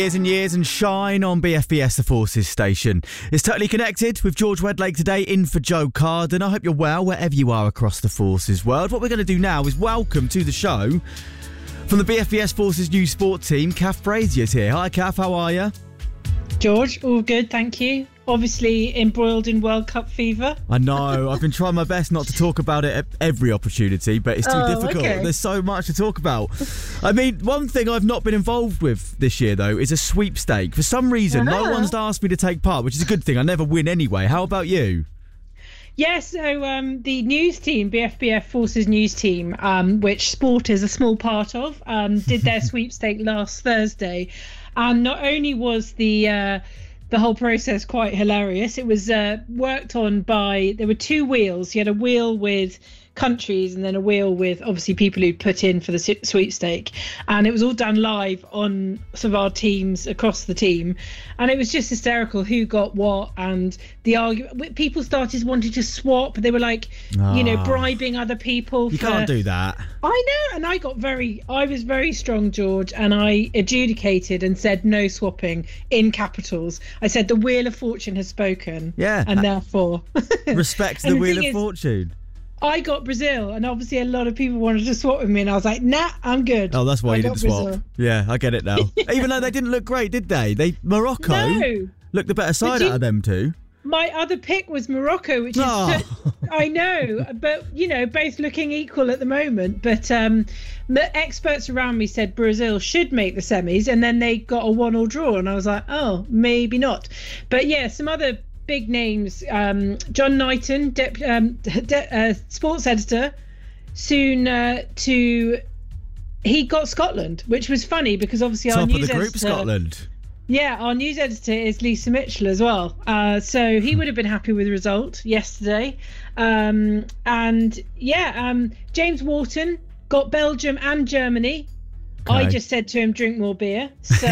Years and years and shine on BFBS The Forces station. It's Totally Connected with George Wedlake today in for Joe Carden. I hope you're well wherever you are across the Forces world. What we're going to do now is welcome to the show from the BFBS Forces News Sport team, Kath Brazier's here. Hi Kath, how are you? George, all good, thank you. Obviously embroiled in World Cup fever. I know, I've been trying my best not to talk about it at every opportunity, but it's too difficult. Okay. There's so much to talk about. I mean, one thing I've not been involved with this year, though, is a sweepstake. For some reason, no one's asked me to take part, which is a good thing. I never win anyway. How about you? Yes, so the news team, BFBF Forces news team, which sport is a small part of, did their sweepstake last Thursday. And not only was the whole process quite hilarious, it was worked on by, there were two wheels. You had a wheel with countries and then a wheel with obviously people who put in for the sweepstake, and it was all done live on some of our teams across the team, and it was just hysterical who got what, and the argument, people started wanting to swap. They were like, bribing other people. You can't do that. I know, and I was very strong, George, and I adjudicated and said no swapping in capitals. I said the Wheel of Fortune has spoken. Yeah. And therefore respect the Wheel of Fortune. I got Brazil, and obviously a lot of people wanted to swap with me, and I was like, nah, I'm good. Oh, that's why you didn't swap. Brazil. Yeah, I get it now. Even though they didn't look great, did they? Morocco looked the better side out of them two. My other pick was Morocco, which is I know, but both looking equal at the moment. But the experts around me said Brazil should make the semis, and then they got a 1-1 draw, and I was like, oh, maybe not. But yeah, some other big names: John Knighton, sports editor, soon he got Scotland, which was funny because obviously our news editor, top of the group, Scotland. Yeah, our news editor is Lisa Mitchell as well. So he would have been happy with the result yesterday. James Wharton got Belgium and Germany. Okay. I just said to him, drink more beer. So,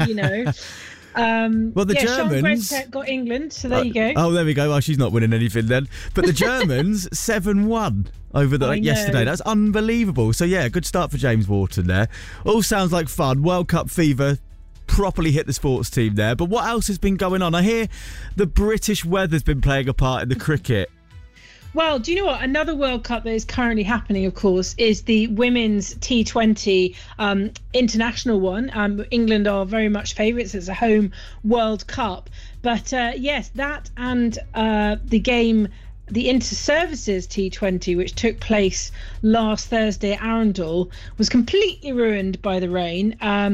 well, the Germans Sean got England, so there you go. Oh, there we go. Well, she's not winning anything then. But the Germans 7-1 over yesterday. That's unbelievable. So yeah, good start for James Wharton there. All sounds like fun. World Cup fever properly hit the sports team there. But what else has been going on? I hear the British weather's been playing a part in the cricket. Well, do you know what? Another World Cup that is currently happening, of course, is the women's T20 international one. England are very much favourites. It's a home World Cup. But yes, that and the game, the Inter-Services T20, which took place last Thursday at Arundel, was completely ruined by the rain.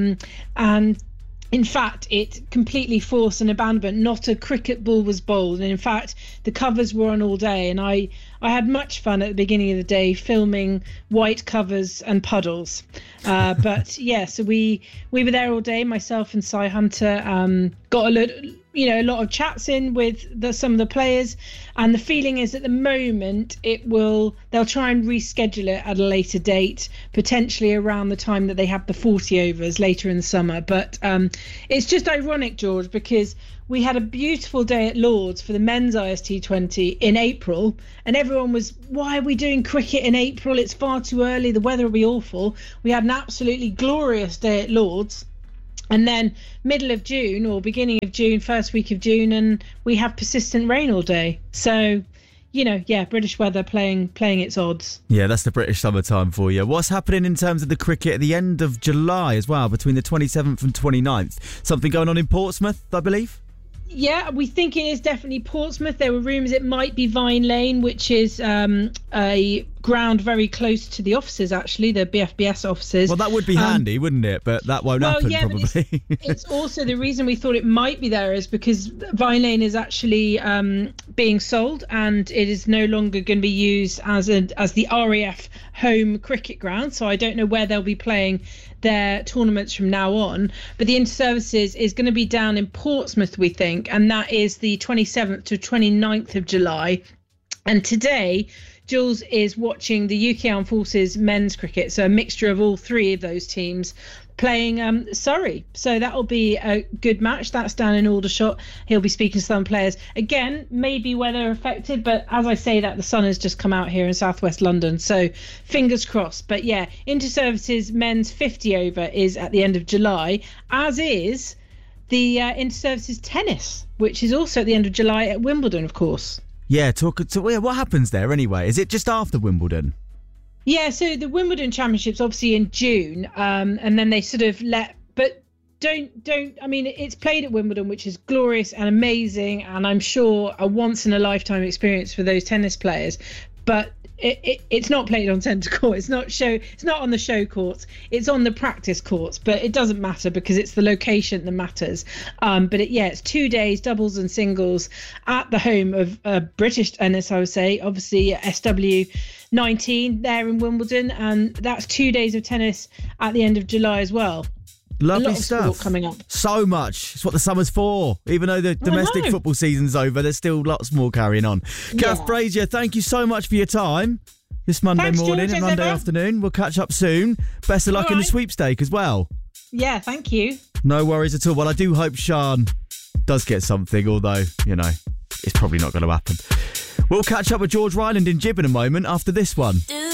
And in fact, it completely forced an abandonment. Not a cricket ball was bowled. And in fact, the covers were on all day. And I had much fun at the beginning of the day filming white covers and puddles. But yeah, so we were there all day, myself and Cy Hunter. Got a lot of chats in with some of the players, and the feeling is at the moment they'll try and reschedule it at a later date, potentially around the time that they have the 40 overs later in the summer. But it's just ironic, George, because we had a beautiful day at Lords for the men's IST20 in April, and everyone was, why are we doing cricket in April? It's far too early, the weather will be awful. We had an absolutely glorious day at Lords. And then middle of June or beginning of June, first week of June, and we have persistent rain all day. So, British weather playing its odds. Yeah, that's the British summertime for you. What's happening in terms of the cricket at the end of July as well, between the 27th and 29th? Something going on in Portsmouth, I believe? Yeah, we think it is definitely Portsmouth. There were rumours it might be Vine Lane, which is a ground very close to the offices, actually, the BFBS offices. Well, that would be handy, wouldn't it? But that won't happen, probably. It's also the reason we thought it might be there is because Vine Lane is actually being sold, and it is no longer going to be used as the RAF home cricket ground. So I don't know where they'll be playing their tournaments from now on. But the Inter-Services is going to be down in Portsmouth, we think, and that is the 27th to 29th of July. And today, Jules is watching the UK Armed Forces men's cricket, so a mixture of all three of those teams playing Surrey. So that'll be a good match. That's down in Aldershot. He'll be speaking to some players. Again, maybe weather affected, but as I say that, the sun has just come out here in southwest London, so fingers crossed. But yeah, Inter-Services men's 50 over is at the end of July, as is the Interservices tennis, which is also at the end of July at Wimbledon, of course. Yeah, what happens there anyway? Is it just after Wimbledon? Yeah, so the Wimbledon Championships obviously in June, and then they sort of I mean, it's played at Wimbledon, which is glorious and amazing, and I'm sure a once in a lifetime experience for those tennis players. But it's not played on centre court. It's not on the show courts. It's on the practice courts. But it doesn't matter because it's the location that matters. It's 2 days, doubles and singles, at the home of British tennis. I would say, obviously SW19 there in Wimbledon, and that's 2 days of tennis at the end of July as well. Lovely a lot of stuff. sport coming up. So much. It's what the summer's for. Even though the domestic football season's over, there's still lots more carrying on. Kath Brazier, thank you so much for your time this Monday morning and Monday afternoon. We'll catch up soon. Best of luck in the sweepstake as well. Yeah, thank you. No worries at all. Well, I do hope Sian does get something, although, it's probably not going to happen. We'll catch up with George Ryland in Jib in a moment after this one.